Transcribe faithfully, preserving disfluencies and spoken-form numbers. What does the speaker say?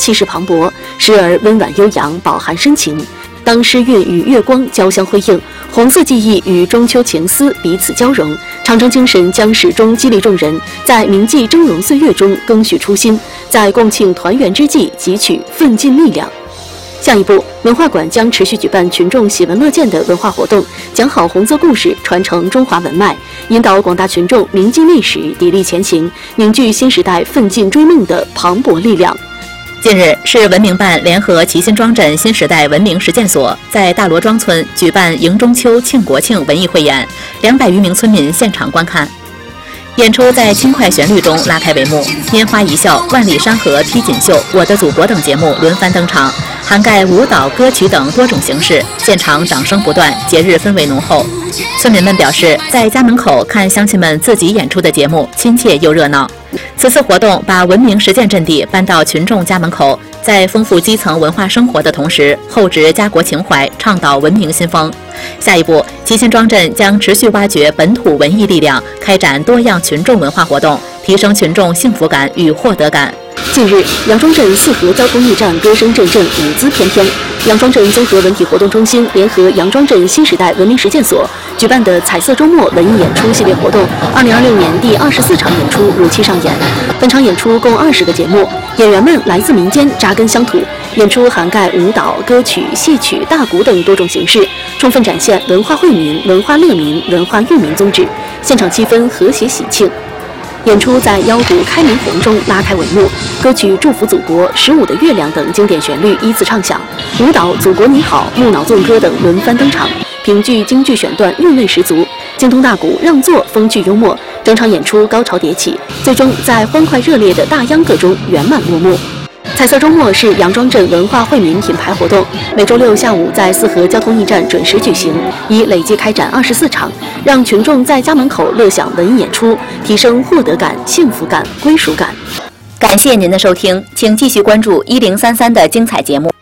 气势磅礴，时而温婉悠扬，饱含深情。当诗韵与月光交相辉映，红色记忆与中秋情思彼此交融，长征精神将始终激励众人，在铭记峥嵘岁月中更续初心，在共庆团圆之际汲取奋进力量。下一步，文化馆将持续举办群众喜闻乐见的文化活动，讲好红色故事，传承中华文脉，引导广大群众铭记历史，砥砺前行，凝聚新时代奋进追梦的磅礴力量。 近日，市文明办联合齐辛庄镇新时代文明实践所在大罗庄村举办迎中秋、庆国庆文艺汇演，两百余名村民现场观看。演出在轻快旋律中拉开帷幕，拈花一笑、万里山河、披锦绣、我的祖国等节目轮番登场，涵盖舞蹈、歌曲等多种形式，现场掌声不断，节日氛围浓厚。村民们表示，在家门口看乡亲们自己演出的节目，亲切又热闹。此次活动把文明实践阵地搬到群众家门口，在丰富基层文化生活的同时，厚植家国情怀，倡导文明新风。下一步，齐辛庄镇将持续挖掘本土文艺力量，开展多样群众文化活动，提升群众幸福感与获得感。 近日，杨庄镇四河交通驿站歌声阵阵，舞姿翩翩。杨庄镇综合文体活动中心联合杨庄镇新时代文明实践所举办的彩色周末文艺演出系列活动，二零二六年第二十四场演出如期上演。本场演出共二十个节目，演员们来自民间，扎根乡土。演出涵盖舞蹈、歌曲、戏曲、大鼓等多种形式，充分展现文化惠民、文化乐民、文化育民宗旨。现场气氛和谐喜庆。演出在腰鼓开明红中拉开帷幕，歌曲《祝福祖国》《十五的月亮》等经典旋律依次唱响，舞蹈《祖国你好》《木脑纵歌》等轮番登场，评剧京剧选段韵味十足，京东大鼓让座风趣幽默，整场演出高潮迭起，最终在欢快热烈的大秧歌中圆满落幕。彩色周末是杨庄镇文化惠民品牌活动，每周六下午在四河交通驿站准时举行，已累计开展二十四场，让群众在家门口乐享文艺演出，提升获得感、幸福感、归属感。 感谢您的收听，请继续关注一零三三的精彩节目。